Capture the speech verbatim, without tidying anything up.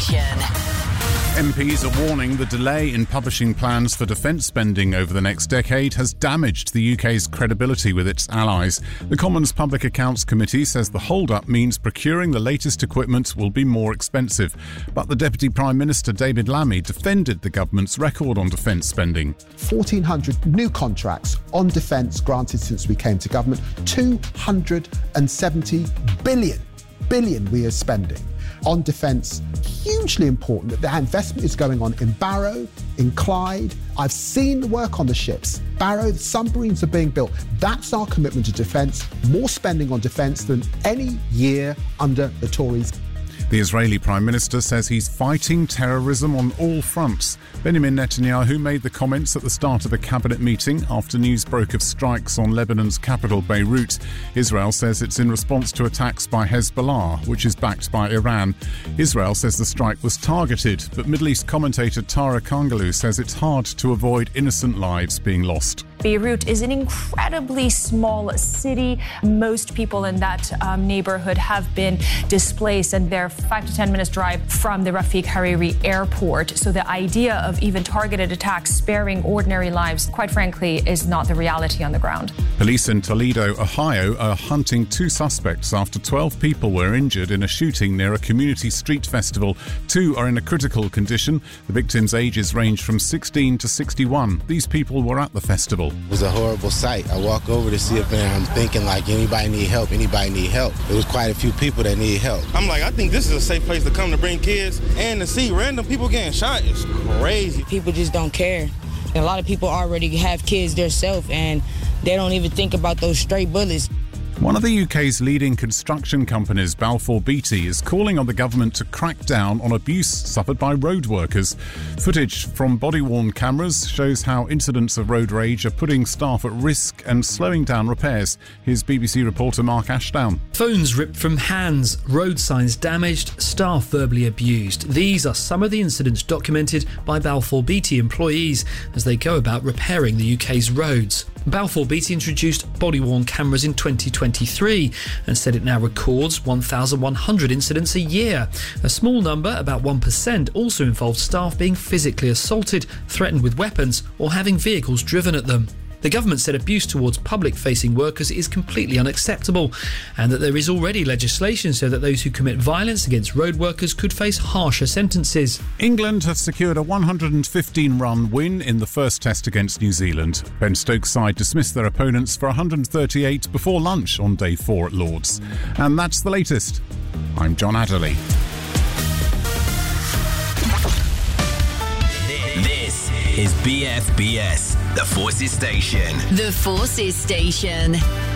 Station. M Ps are warning the delay in publishing plans for defence spending over the next decade has damaged the U K's credibility with its allies. The Commons Public Accounts Committee says the hold-up means procuring the latest equipment will be more expensive. But the Deputy Prime Minister, David Lammy, defended the government's record on defence spending. fourteen hundred new contracts on defence granted since we came to government. two hundred seventy billion, billion we are spending on defence. Hugely important that the investment is going on in Barrow, in Clyde. I've seen the work on the ships. Barrow, the submarines are being built. That's our commitment to defence. More spending on defence than any year under the Tories. The Israeli Prime Minister says he's fighting terrorism on all fronts. Benjamin Netanyahu made the comments at the start of a cabinet meeting after news broke of strikes on Lebanon's capital, Beirut. Israel says it's in response to attacks by Hezbollah, which is backed by Iran. Israel says the strike was targeted, but Middle East commentator Tara Kangalu says it's hard to avoid innocent lives being lost. Beirut is an incredibly small city. Most people in that um, neighborhood have been displaced, and they're five to ten minutes drive from the Rafik Hariri airport. So the idea of even targeted attacks sparing ordinary lives, quite frankly, is not the reality on the ground. Police in Toledo, Ohio, are hunting two suspects after twelve people were injured in a shooting near a community street festival. Two are in a critical condition. The victims' ages range from sixteen to sixty-one. These people were at the festival. It was a horrible sight. I walk over to see it, and I'm thinking, like, anybody need help? Anybody need help? There was quite a few people that need help. I'm like, I think this is a safe place to come to bring kids, and to see random people getting shot is crazy. People just don't care. And a lot of people already have kids themselves, and they don't even think about those stray bullets. One of the U K's leading construction companies, Balfour Beatty, is calling on the government to crack down on abuse suffered by road workers. Footage from body-worn cameras shows how incidents of road rage are putting staff at risk and slowing down repairs. Here's B B C reporter Mark Ashdown. Phones ripped from hands, road signs damaged, staff verbally abused. These are some of the incidents documented by Balfour Beatty employees as they go about repairing the U K's roads. Balfour Beatty introduced body-worn cameras in twenty twenty-three and said it now records one thousand one hundred incidents a year. A small number, about one percent, also involved staff being physically assaulted, threatened with weapons, or having vehicles driven at them. The government said abuse towards public-facing workers is completely unacceptable and that there is already legislation so that those who commit violence against road workers could face harsher sentences. England have secured a one hundred fifteen run win in the first test against New Zealand. Ben Stokes' side dismissed their opponents for one hundred thirty-eight before lunch on day four at Lord's. And that's the latest. I'm John Adderley. This is B F B S, the Forces Station. The Forces Station.